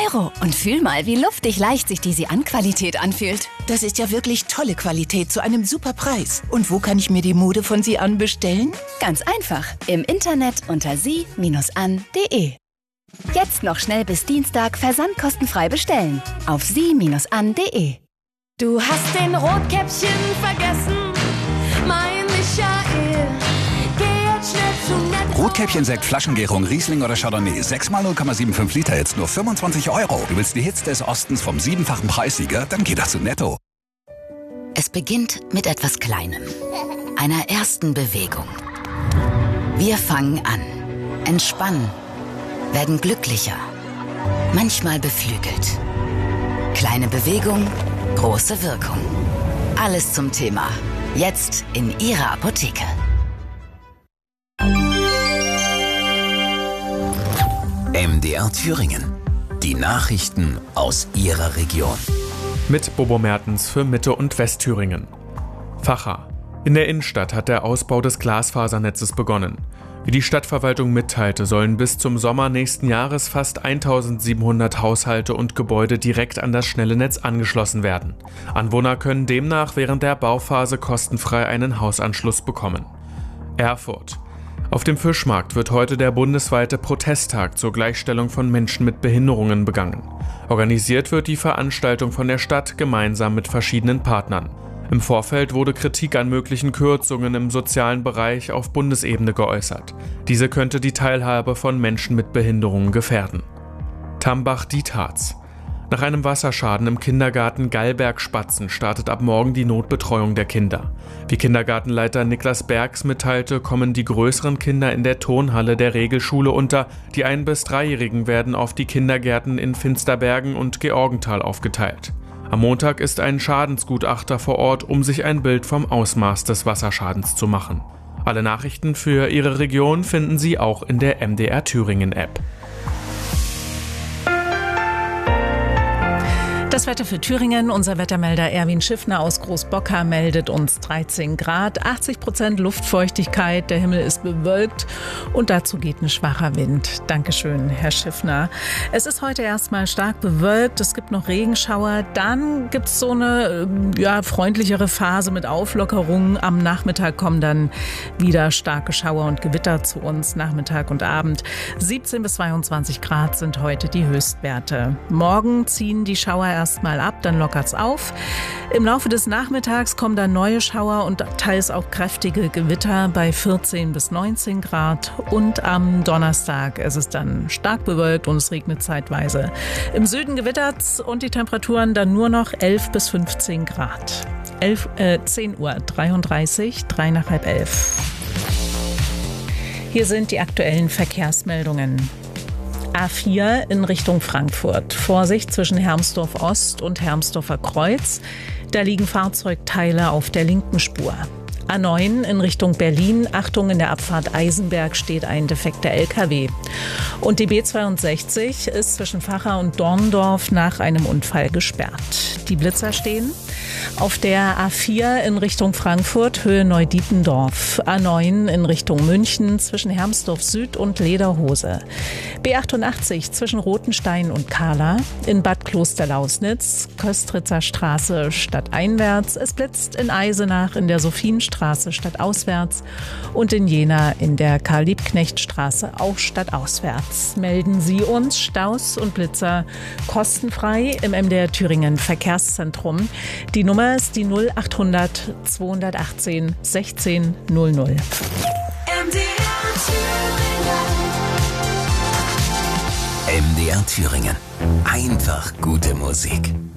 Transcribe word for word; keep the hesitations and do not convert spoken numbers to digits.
Euro. Und fühl mal, wie luftig leicht sich die Sie-An-Qualität anfühlt. Das ist ja wirklich tolle Qualität zu einem super Preis. Und wo kann ich mir die Mode von Sie-An bestellen? Ganz einfach. Im Internet unter sie Bindestrich an punkt de. Jetzt noch schnell bis Dienstag versandkostenfrei bestellen. Auf sie Bindestrich an punkt de. Du hast den Rotkäppchen vergessen, mein Michael. Geh jetzt schnell zu Netto. Rotkäppchen-Sekt, Flaschengärung, Riesling oder Chardonnay. sechs mal null Komma fünfundsiebzig Liter, jetzt nur fünfundzwanzig Euro. Du willst die Hits des Ostens vom siebenfachen Preissieger? Dann geh doch zu Netto. Es beginnt mit etwas Kleinem. Einer ersten Bewegung. Wir fangen an, entspannen, werden glücklicher, manchmal beflügelt. Kleine Bewegung, große Wirkung. Alles zum Thema. Jetzt in Ihrer Apotheke. M D R Thüringen. Die Nachrichten aus Ihrer Region. Mit Bobo Mertens für Mitte- und Westthüringen. Vacha. In der Innenstadt hat der Ausbau des Glasfasernetzes begonnen. Wie die Stadtverwaltung mitteilte, sollen bis zum Sommer nächsten Jahres fast eintausendsiebenhundert Haushalte und Gebäude direkt an das schnelle Netz angeschlossen werden. Anwohner können demnach während der Bauphase kostenfrei einen Hausanschluss bekommen. Erfurt. Auf dem Fischmarkt wird heute der bundesweite Protesttag zur Gleichstellung von Menschen mit Behinderungen begangen. Organisiert wird die Veranstaltung von der Stadt gemeinsam mit verschiedenen Partnern. Im Vorfeld wurde Kritik an möglichen Kürzungen im sozialen Bereich auf Bundesebene geäußert. Diese könnte die Teilhabe von Menschen mit Behinderungen gefährden. Tambach-Dietharz. Nach einem Wasserschaden im Kindergarten Gallberg-Spatzen startet ab morgen die Notbetreuung der Kinder. Wie Kindergartenleiter Niklas Bergs mitteilte, kommen die größeren Kinder in der Turnhalle der Regelschule unter. Die Ein- bis Dreijährigen werden auf die Kindergärten in Finsterbergen und Georgenthal aufgeteilt. Am Montag ist ein Schadensgutachter vor Ort, um sich ein Bild vom Ausmaß des Wasserschadens zu machen. Alle Nachrichten für Ihre Region finden Sie auch in der M D R Thüringen App. Das Wetter für Thüringen. Unser Wettermelder Erwin Schiffner aus Großbocker meldet uns dreizehn Grad, achtzig Prozent Luftfeuchtigkeit, der Himmel ist bewölkt und dazu geht ein schwacher Wind. Dankeschön, Herr Schiffner. Es ist heute erstmal stark bewölkt, es gibt noch Regenschauer, dann gibt es so eine ja, freundlichere Phase mit Auflockerungen. Am Nachmittag kommen dann wieder starke Schauer und Gewitter zu uns, Nachmittag und Abend. siebzehn bis zweiundzwanzig Grad sind heute die Höchstwerte. Morgen ziehen die Schauer erst mal ab, dann lockert's auf. Im Laufe des Nachmittags kommen dann neue Schauer und teils auch kräftige Gewitter bei vierzehn bis neunzehn Grad. Und am Donnerstag ist es dann stark bewölkt und es regnet zeitweise. Im Süden gewittert's und die Temperaturen dann nur noch elf bis fünfzehn Grad. elf, äh, zehn Uhr dreiunddreißig, drei nach halb elf. Hier sind die aktuellen Verkehrsmeldungen. A vier in Richtung Frankfurt. Vorsicht zwischen Hermsdorf Ost und Hermsdorfer Kreuz. Da liegen Fahrzeugteile auf der linken Spur. A neun in Richtung Berlin. Achtung, in der Abfahrt Eisenberg steht ein defekter L K W. Und die B zweiundsechzig ist zwischen Vacha und Dorndorf nach einem Unfall gesperrt. Die Blitzer stehen auf der A vier in Richtung Frankfurt, Höhe Neudietendorf. A neun in Richtung München zwischen Hermsdorf Süd und Lederhose. B achtundachtzig zwischen Rothenstein und Kahla. In Bad Klosterlausnitz, Köstritzer Straße stadteinwärts. Es blitzt in Eisenach in der Sophienstraße stadtauswärts und in Jena in der Karl-Liebknecht-Straße auch stadtauswärts. Melden Sie uns Staus und Blitzer kostenfrei im M D R Thüringen Verkehrszentrum. Die Nummer ist die null achthundert zweihundertachtzehn sechzehn null null. M D R Thüringen. M D R Thüringen. Einfach gute Musik.